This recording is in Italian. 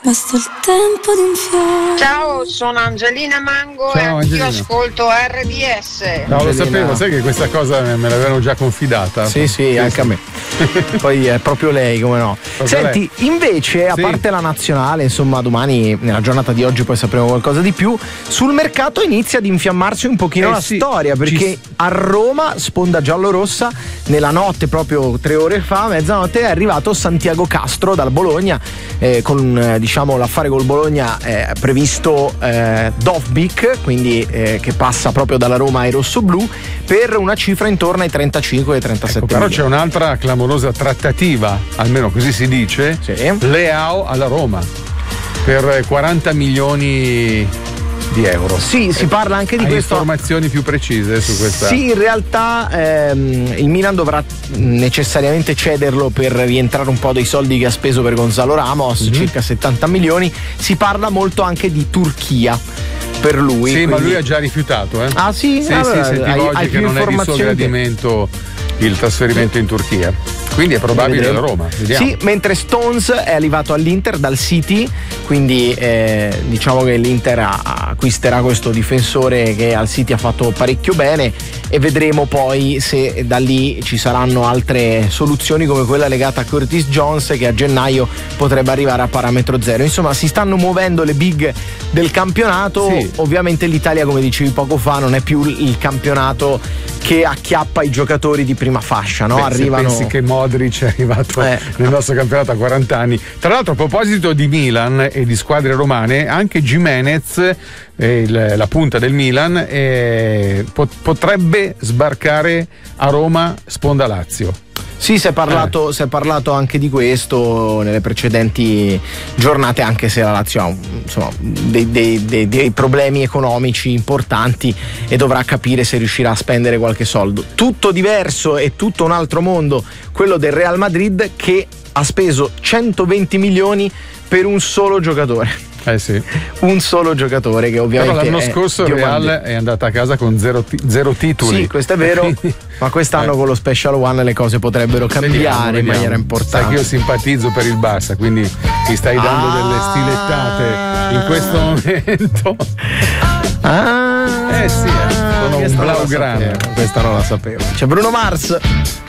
basta il tempo di un fiore. Ciao, sono Angelina Mango. Ciao, e anch'io Angelina. ascolto RDS. No, lo Angelina. sapevo, sai che questa cosa me l'avevano già confidata. Sì, anche a me. Poi è proprio lei, come no. Senti, invece, a parte la nazionale, insomma, domani, nella giornata di oggi, poi sapremo qualcosa di più. Sul mercato inizia ad infiammarsi un pochino la storia, perché a Roma, sponda giallorossa, nella notte, proprio 3 ore fa, mezzanotte, è arrivato Santiago Castro dal Bologna, con diciamo l'affare col Bologna previsto Dovbyk, quindi che passa proprio dalla Roma ai rossoblù, per una cifra intorno ai 35 e 37 Però milioni. c'è un'altra clamorosa trattativa, almeno così si dice, Leao alla Roma per 40 milioni di euro. Sì, si parla anche di Hai questo. informazioni più precise su questa? Sì, in realtà il Milan dovrà necessariamente cederlo per rientrare un po' dei soldi che ha speso per Gonzalo Ramos, circa 70 milioni. Si parla molto anche di Turchia per lui. Sì, quindi... ma lui ha già rifiutato. Ah sì? Sì, Allora, sentivo oggi hai che più non è di suo informazioni gradimento il trasferimento in Turchia. Quindi è probabile la Roma. Vediamo. Sì, mentre Stones è arrivato all'Inter dal City, quindi diciamo che l'Inter acquisterà questo difensore che al City ha fatto parecchio bene, e vedremo poi se da lì ci saranno altre soluzioni come quella legata a Curtis Jones, che a gennaio potrebbe arrivare a parametro zero. Insomma, si stanno muovendo le big del campionato. Sì. Ovviamente l'Italia, come dicevi poco fa, non è più il campionato che acchiappa i giocatori di prima fascia, no? Beh, Arrivano. se pensi che Modric è arrivato nel nostro campionato a 40 anni. Tra l'altro, a proposito di Milan e di squadre romane, anche Gimenez, la punta del Milan, potrebbe sbarcare a Roma sponda Lazio. Sì, si è parlato anche di questo nelle precedenti giornate, anche se la Lazio ha insomma, dei problemi economici importanti e dovrà capire se riuscirà a spendere qualche soldo. Tutto diverso e tutto un altro mondo quello del Real Madrid, che ha speso 120 milioni per un solo giocatore. Sì. Un solo giocatore, che ovviamente. Però l'anno scorso il Real è andata a casa con zero titoli. Sì, questo è vero, ma quest'anno con lo Special One le cose potrebbero cambiare in maniera importante. Sai che io simpatizzo per il Barça, quindi mi stai dando delle stilettate in questo momento. Sono un blaugrana. Questa non la sapevo. C'è Bruno Mars.